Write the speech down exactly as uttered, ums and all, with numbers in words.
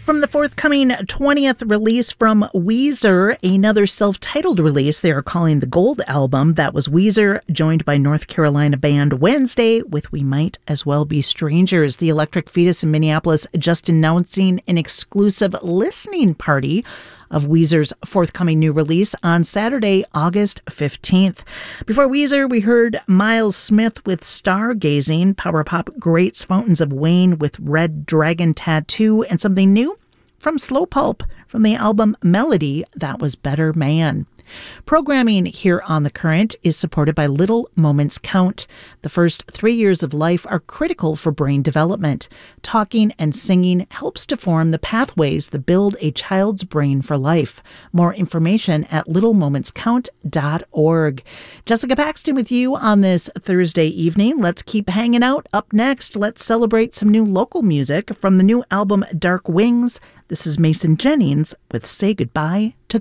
From the forthcoming twentieth release from Weezer, another self-titled release they are calling the Gold Album. That was Weezer, joined by North Carolina band Wednesday with We Might As Well Be Strangers. The Electric Fetus in Minneapolis just announcing an exclusive listening party of Weezer's forthcoming new release on Saturday, August fifteenth. Before Weezer, we heard Miles Smith with Stargazing, power pop greats Fountains of Wayne with Red Dragon Tattoo, and something new from Slow Pulp from the album Melody, that was Better Man. Programming here on The Current is supported by Little Moments Count. The first three years of life are critical for brain development. Talking and singing helps to form the pathways that build a child's brain for life. More information at little moments count dot org. Jessica Paxton with you on this Thursday evening. Let's keep hanging out. Up next, let's celebrate some new local music from the new album Dark Wings. This is Mason Jennings with Say Goodbye to